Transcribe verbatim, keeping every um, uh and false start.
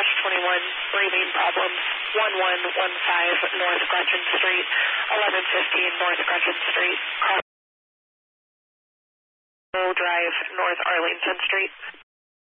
Dash twenty-one, breathing problems, one one one five North Gretchen Street, eleven fifteen North Gretchen Street, Cross Drive, North Arlington Street.